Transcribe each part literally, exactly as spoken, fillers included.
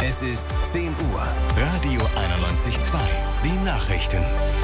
Es ist zehn Uhr. Radio einundneunzig Komma zwei. Die Nachrichten.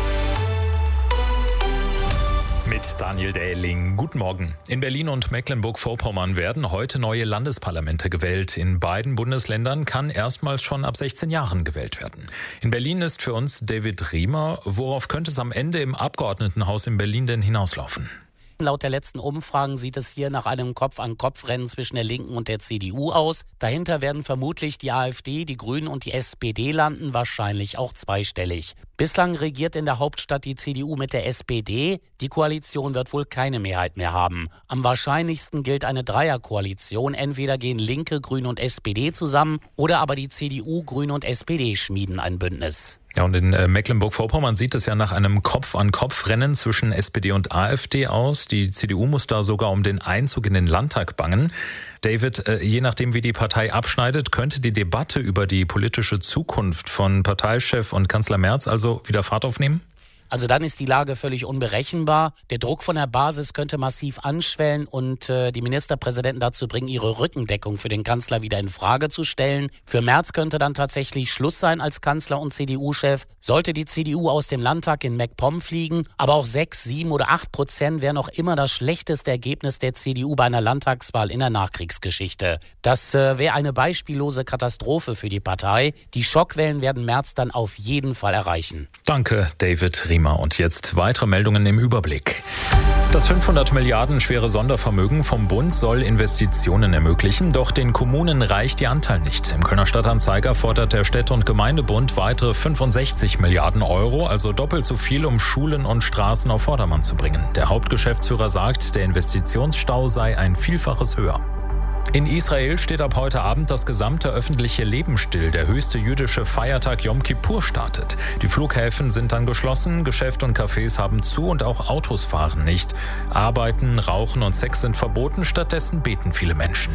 Mit Daniel Dähling. Guten Morgen. In Berlin und Mecklenburg-Vorpommern werden heute neue Landesparlamente gewählt. In beiden Bundesländern kann erstmals schon ab sechzehn Jahren gewählt werden. In Berlin ist für uns David Riemer. Worauf könnte es am Ende im Abgeordnetenhaus in Berlin denn hinauslaufen? Laut der letzten Umfragen sieht es hier nach einem Kopf-an-Kopf-Rennen zwischen der Linken und der C D U aus. Dahinter werden vermutlich die AfD, die Grünen und die S P D landen, wahrscheinlich auch zweistellig. Bislang regiert in der Hauptstadt die C D U mit der S P D. Die Koalition wird wohl keine Mehrheit mehr haben. Am wahrscheinlichsten gilt eine Dreierkoalition. Entweder gehen Linke, Grüne und S P D zusammen oder aber die C D U, Grüne und S P D schmieden ein Bündnis. Ja, und in äh, Mecklenburg-Vorpommern sieht es ja nach einem Kopf-an-Kopf-Rennen zwischen S P D und AfD aus. Die C D U muss da sogar um den Einzug in den Landtag bangen. David, äh, je nachdem wie die Partei abschneidet, könnte die Debatte über die politische Zukunft von Parteichef und Kanzler Merz also wieder Fahrt aufnehmen? Also dann ist die Lage völlig unberechenbar. Der Druck von der Basis könnte massiv anschwellen und äh, die Ministerpräsidenten dazu bringen, ihre Rückendeckung für den Kanzler wieder in Frage zu stellen. Für Merz könnte dann tatsächlich Schluss sein als Kanzler und C D U-Chef. Sollte die C D U aus dem Landtag in MacPom fliegen, aber auch sechs, sieben oder acht Prozent wäre noch immer das schlechteste Ergebnis der C D U bei einer Landtagswahl in der Nachkriegsgeschichte. Das äh, wäre eine beispiellose Katastrophe für die Partei. Die Schockwellen werden Merz dann auf jeden Fall erreichen. Danke, David Riemer. Und jetzt weitere Meldungen im Überblick. Das fünfhundert Milliarden schwere Sondervermögen vom Bund soll Investitionen ermöglichen, doch den Kommunen reicht ihr Anteil nicht. Im Kölner Stadtanzeiger fordert der Städte- und Gemeindebund weitere fünfundsechzig Milliarden Euro, also doppelt so viel, um Schulen und Straßen auf Vordermann zu bringen. Der Hauptgeschäftsführer sagt, der Investitionsstau sei ein Vielfaches höher. In Israel steht ab heute Abend das gesamte öffentliche Leben still. Der höchste jüdische Feiertag Yom Kippur startet. Die Flughäfen sind dann geschlossen, Geschäfte und Cafés haben zu und auch Autos fahren nicht. Arbeiten, Rauchen und Sex sind verboten, stattdessen beten viele Menschen.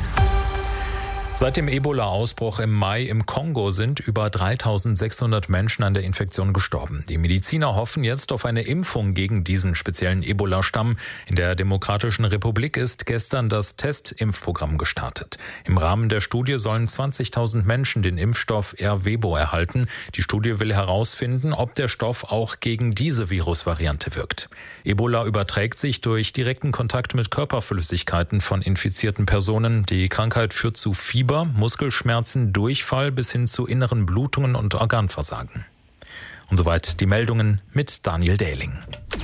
Seit dem Ebola-Ausbruch im Mai im Kongo sind über dreitausendsechshundert Menschen an der Infektion gestorben. Die Mediziner hoffen jetzt auf eine Impfung gegen diesen speziellen Ebola-Stamm. In der Demokratischen Republik ist gestern das Testimpfprogramm gestartet. Im Rahmen der Studie sollen zwanzigtausend Menschen den Impfstoff Ervebo erhalten. Die Studie will herausfinden, ob der Stoff auch gegen diese Virusvariante wirkt. Ebola überträgt sich durch direkten Kontakt mit Körperflüssigkeiten von infizierten Personen. Die Krankheit führt zu Fieber, Muskelschmerzen, Durchfall bis hin zu inneren Blutungen und Organversagen. Und soweit die Meldungen mit Daniel Dähling.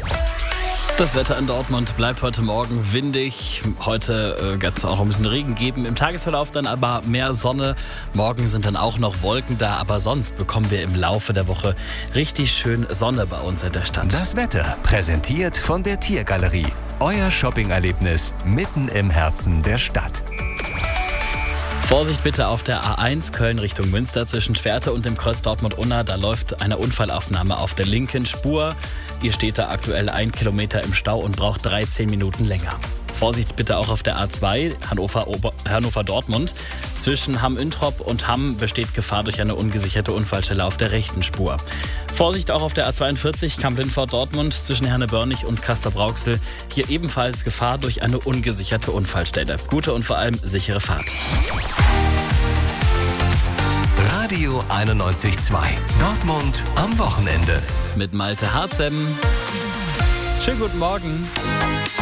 Das Wetter in Dortmund bleibt heute Morgen windig. Heute äh, wird es auch noch ein bisschen Regen geben. Im Tagesverlauf dann aber mehr Sonne. Morgen sind dann auch noch Wolken da. Aber sonst bekommen wir im Laufe der Woche richtig schön Sonne bei uns in der Stadt. Das Wetter präsentiert von der Tiergalerie. Euer Shopping-Erlebnis mitten im Herzen der Stadt. Vorsicht bitte auf der A eins Köln Richtung Münster zwischen Schwerte und dem Kreuz Dortmund-Unna. Da läuft eine Unfallaufnahme auf der linken Spur. Ihr steht da aktuell ein Kilometer im Stau und braucht dreizehn Minuten länger. Vorsicht bitte auch auf der A zwei Hannover-Dortmund. Zwischen Hamm-Üntrop und Hamm besteht Gefahr durch eine ungesicherte Unfallstelle auf der rechten Spur. Vorsicht auch auf der A zweiundvierzig Kamp-Lindfort-Dortmund zwischen Herne-Börnig und Castrop-Rauxel. Hier ebenfalls Gefahr durch eine ungesicherte Unfallstelle. Gute und vor allem sichere Fahrt. Radio einundneunzig Komma zwei. Dortmund am Wochenende. Mit Malte Harzem. Schönen guten Morgen.